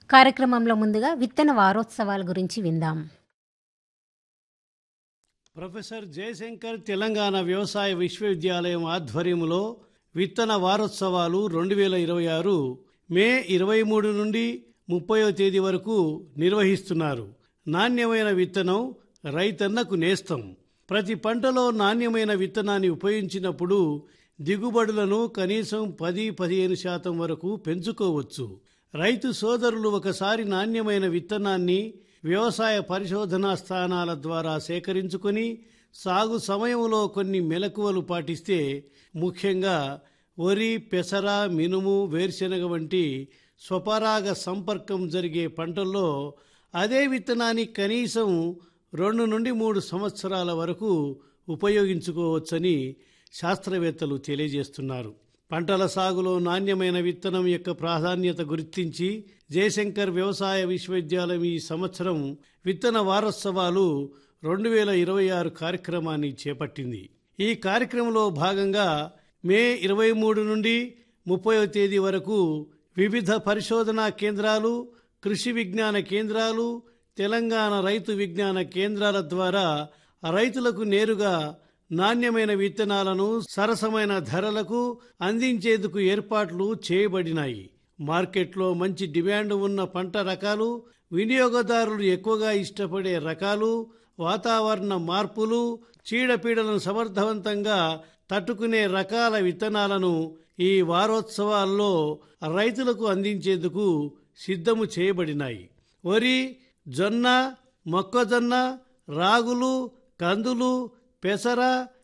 కార్యక్రమంలో ముందుగా విత్తన వారోత్సవాల గురించి విందాం. ప్రొఫెసర్ జయశంకర్ తెలంగాణ వ్యవసాయ విశ్వవిద్యాలయం ఆధ్వర్యంలో విత్తన వారోత్సవాలు 2026 మే 23 నుండి 30వ తేదీ వరకు నిర్వహిస్తున్నారు. నాణ్యమైన విత్తనం రైతన్నకు నేస్తం. ప్రతి పంటలో నాణ్యమైన విత్తనాన్ని ఉపయోగించినప్పుడు దిగుబడులను కనీసం 10-15% వరకు పెంచుకోవచ్చు. రైతు సోదరులు ఒకసారి నాణ్యమైన విత్తనాన్ని వ్యవసాయ పరిశోధనా స్థానాల ద్వారా సేకరించుకొని సాగు సమయంలో కొన్ని మెలకువలు పాటిస్తే, ముఖ్యంగా వరి, పెసర, మినుము, వేరుశెనగ వంటి స్వపరాగ సంపర్కం జరిగే పంటల్లో అదే విత్తనాన్ని కనీసం 2 నుండి 3 సంవత్సరాల వరకు ఉపయోగించుకోవచ్చని శాస్త్రవేత్తలు తెలియజేస్తున్నారు. పంటల సాగులో నాణ్యమైన విత్తనం యొక్క ప్రాధాన్యత గుర్తించి జయశంకర్ వ్యవసాయ విశ్వవిద్యాలయం ఈ సంవత్సరం విత్తన వారోత్సవాలు 2026 కార్యక్రమాన్ని చేపట్టింది. ఈ కార్యక్రమంలో భాగంగా మే 23 నుండి 30వ తేదీ వరకు వివిధ పరిశోధనా కేంద్రాలు, కృషి విజ్ఞాన కేంద్రాలు, తెలంగాణ రైతు విజ్ఞాన కేంద్రాల ద్వారా రైతులకు నేరుగా నాణ్యమైన విత్తనాలను సరసమైన ధరలకు అందించేందుకు ఏర్పాట్లు చేయబడినాయి. మార్కెట్లో మంచి డిమాండ్ ఉన్న పంట రకాలు, వినియోగదారులు ఎక్కువగా ఇష్టపడే రకాలు, వాతావరణ మార్పులు, చీడపీడలను సమర్థవంతంగా తట్టుకునే రకాల విత్తనాలను ఈ వారోత్సవాల్లో రైతులకు అందించేందుకు సిద్ధము చేయబడినాయి. వరి, జొన్న, మొక్కజొన్న, రాగులు, కందులు, పెసర,